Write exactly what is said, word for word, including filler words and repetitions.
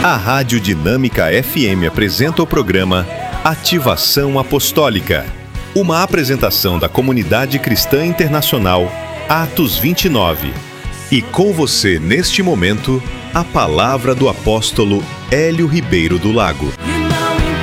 A Rádio Dinâmica F M apresenta o programa Ativação Apostólica, uma apresentação da Comunidade Cristã Internacional Atos vinte e nove. E com você neste momento, a palavra do apóstolo Hélio Ribeiro do Lago.